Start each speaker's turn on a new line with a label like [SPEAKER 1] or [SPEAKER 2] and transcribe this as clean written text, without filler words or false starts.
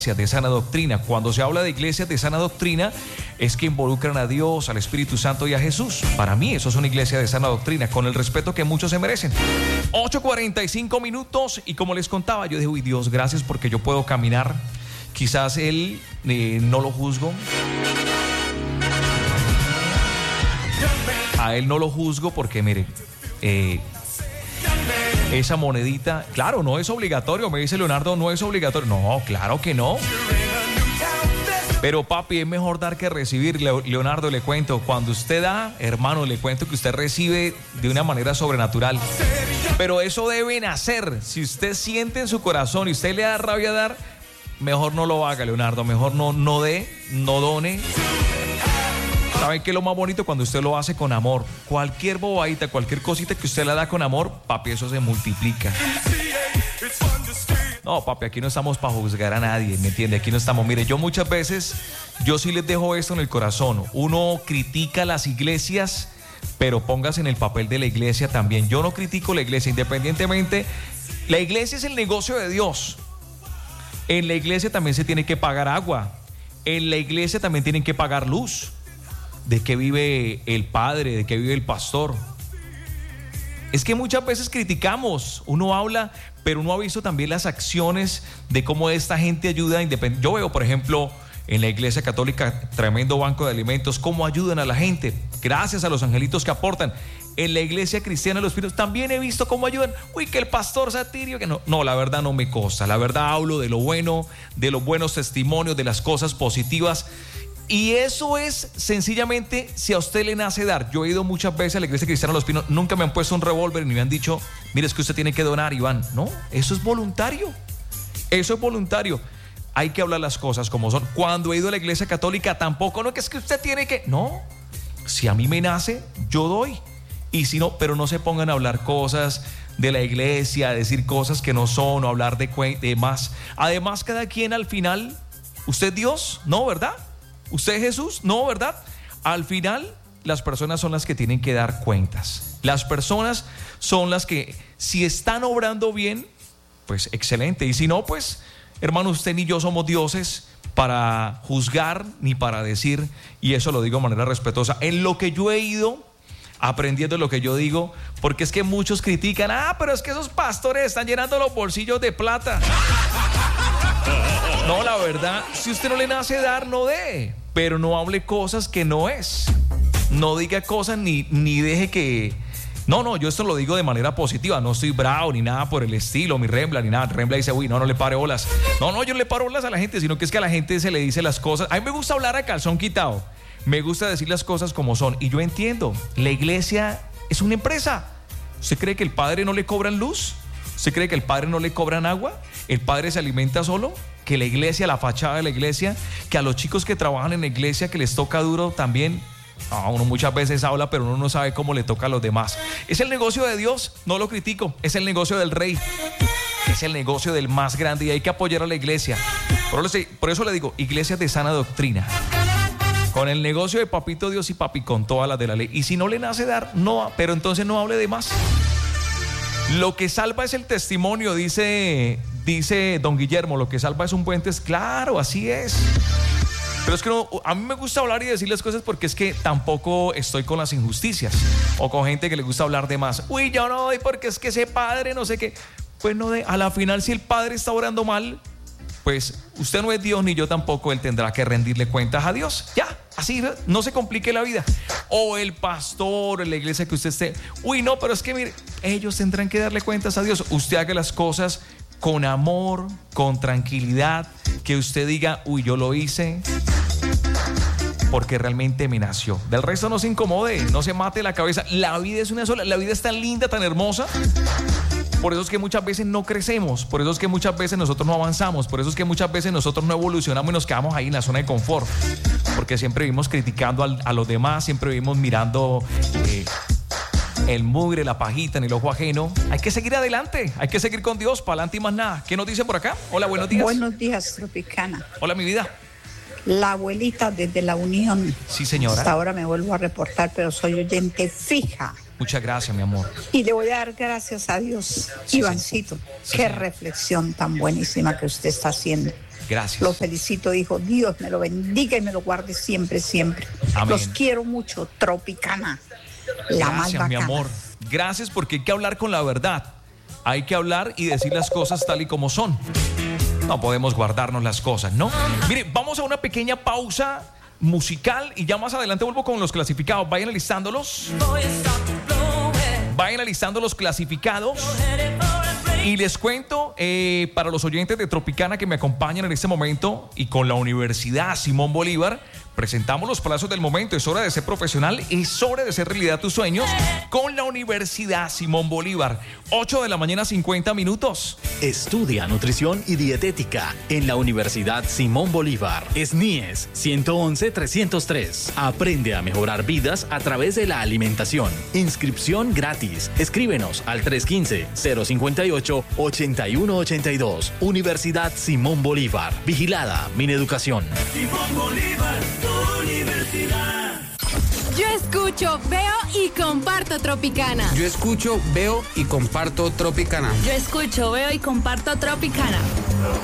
[SPEAKER 1] de sana doctrina. Cuando se habla de iglesias de sana doctrina es que involucran a Dios, al Espíritu Santo y a Jesús. Para mí eso es una iglesia de sana doctrina, con el respeto que muchos se merecen. 8:45 minutos y como les contaba, yo dije, uy Dios, gracias porque yo puedo caminar. Quizás Él no lo juzgo. A Él no lo juzgo porque mire, esa monedita, claro, no es obligatorio, me dice Leonardo, no es obligatorio. No, claro que no. Pero papi, es mejor dar que recibir. Leonardo, le cuento, cuando usted da, hermano, le cuento que usted recibe de una manera sobrenatural. Pero eso debe nacer. Si usted siente en su corazón y usted le da rabia dar, mejor no lo haga, Leonardo. Mejor no dé, no done. ¿Saben qué es lo más bonito? Cuando usted lo hace con amor. Cualquier bobadita, cualquier cosita que usted le da con amor, papi, eso se multiplica. No, papi, aquí no estamos para juzgar a nadie, ¿me entiende? Aquí no estamos. Mire, yo muchas veces, yo sí les dejo esto en el corazón. Uno critica las iglesias, pero póngase en el papel de la iglesia también. Yo no critico la iglesia, independientemente. La iglesia es el negocio de Dios. En la iglesia también se tiene que pagar agua. En la iglesia también tienen que pagar luz. ¿De qué vive el padre? ¿De qué vive el pastor? Es que muchas veces criticamos, uno habla, pero uno ha visto también las acciones de cómo esta gente ayuda. Yo veo, por ejemplo, en la iglesia católica, tremendo banco de alimentos, cómo ayudan a la gente, gracias a los angelitos que aportan. En la iglesia cristiana de los Pinos también he visto cómo ayudan. Uy, que el pastor Satirio, que no, la verdad no me consta. La verdad hablo de lo bueno, de los buenos testimonios, de las cosas positivas. Y eso es sencillamente si a usted le nace dar. Yo he ido muchas veces a la iglesia cristiana de los Pinos, nunca me han puesto un revólver ni me han dicho, mire, es que usted tiene que donar, Iván. No, eso es voluntario. Eso es voluntario. Hay que hablar las cosas como son. Cuando he ido a la iglesia católica tampoco, no, que es que usted tiene que. No, si a mí me nace, yo doy. Y si no, pero no se pongan a hablar cosas de la iglesia, a decir cosas que no son, o hablar de más. Además, cada quien al final, ¿usted es Dios? No, ¿verdad? ¿Usted es Jesús? No, ¿verdad? Al final, las personas son las que tienen que dar cuentas. Las personas son las que, si están obrando bien, pues excelente. Y si no, pues, hermano, usted ni yo somos dioses para juzgar ni para decir, y eso lo digo de manera respetuosa. En lo que yo he ido aprendiendo lo que yo digo, porque es que muchos critican, pero es que esos pastores están llenando los bolsillos de plata. No, la verdad, si usted no le nace dar, no dé, pero no hable cosas que no es. No diga cosas ni deje que. No, yo esto lo digo de manera positiva, no estoy bravo ni nada por el estilo, mi Rembla ni nada. Rembla dice, uy, no le pare bolas. No, yo no le paro bolas a la gente, sino que es que a la gente se le dice las cosas. A mí me gusta hablar a calzón quitado. Me gusta decir las cosas como son. Y yo entiendo, la iglesia es una empresa. ¿Usted cree que el padre no le cobran luz? ¿Usted cree que el padre no le cobran agua? ¿El padre se alimenta solo? Que la iglesia, la fachada de la iglesia, que a los chicos que trabajan en la iglesia que les toca duro también. Uno muchas veces habla, pero uno no sabe cómo le toca a los demás. Es el negocio de Dios, no lo critico. Es el negocio del rey. Es el negocio del más grande y hay que apoyar a la iglesia. Por eso le digo, iglesias de sana doctrina. Con el negocio de papito Dios y papi, con todas las de la ley. Y si no le nace dar, no, pero entonces no hable de más. Lo que salva es el testimonio, dice don Guillermo, lo que salva es un buen testimonio. Claro, así es. Pero es que no, a mí me gusta hablar y decir las cosas porque es que tampoco estoy con las injusticias o con gente que le gusta hablar de más. Uy, yo no doy porque es que ese padre no sé qué. Pues no, a la final si el padre está orando mal, pues usted no es Dios ni yo tampoco, él tendrá que rendirle cuentas a Dios. Ya, así, no se complique la vida. O el pastor, en la iglesia que usted esté. Uy, no, pero es que mire, ellos tendrán que darle cuentas a Dios. Usted haga las cosas con amor, con tranquilidad, que usted diga, uy, yo lo hice porque realmente me nació. Del resto no se incomode, no se mate la cabeza. La vida es una sola, la vida es tan linda, tan hermosa. Por eso es que muchas veces no crecemos, por eso es que muchas veces nosotros no avanzamos, por eso es que muchas veces nosotros no evolucionamos y nos quedamos ahí en la zona de confort, porque siempre vivimos criticando a los demás, siempre vivimos mirando el mugre, la pajita en el ojo ajeno. Hay que seguir adelante, hay que seguir con Dios, para adelante y más nada. ¿Qué nos dice por acá? Hola, buenos días.
[SPEAKER 2] Buenos días, Tropicana.
[SPEAKER 1] Hola, mi vida.
[SPEAKER 2] La abuelita desde La Unión.
[SPEAKER 1] Sí, señora.
[SPEAKER 2] Hasta ahora me vuelvo a reportar, pero soy oyente fija.
[SPEAKER 1] Muchas gracias, mi amor.
[SPEAKER 2] Y le voy a dar gracias a Dios, sí, Ivancito. Sí, qué reflexión tan buenísima que usted está haciendo.
[SPEAKER 1] Gracias.
[SPEAKER 2] Los felicito, hijo. Dios me lo bendiga y me lo guarde siempre, siempre.
[SPEAKER 1] Amén.
[SPEAKER 2] Los quiero mucho. Tropicana. La más
[SPEAKER 1] Gracias, mi
[SPEAKER 2] bacana.
[SPEAKER 1] amor. Gracias, porque hay que hablar con la verdad. Hay que hablar y decir las cosas tal y como son. No podemos guardarnos las cosas, ¿no? Mire, vamos a una pequeña pausa musical y ya más adelante vuelvo con los clasificados. Vayan alistándolos. Vayan alistando los clasificados. Y les cuento, para los oyentes de Tropicana que me acompañan en este momento y con la Universidad Simón Bolívar, presentamos los plazos del momento. Es hora de ser profesional, es hora de hacer realidad tus sueños con la Universidad Simón Bolívar. 8 de la mañana, 50 minutos.
[SPEAKER 3] Estudia nutrición y dietética en la Universidad Simón Bolívar. SNIES 111-303. Aprende a mejorar vidas a través de la alimentación. Inscripción gratis. Escríbenos al 315-058-8182. Universidad Simón Bolívar. Vigilada Mineducación.
[SPEAKER 4] Simón Bolívar, tu universidad.
[SPEAKER 5] Yo escucho, veo y comparto Tropicana.
[SPEAKER 6] Yo escucho, veo y comparto Tropicana.
[SPEAKER 7] Yo escucho, veo y comparto Tropicana.